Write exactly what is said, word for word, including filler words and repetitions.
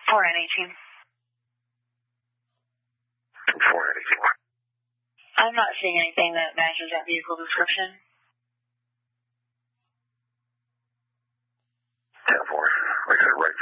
four nine eighteen. four nine eighteen. I'm not seeing anything that matches that vehicle description. ten four. Like I said, right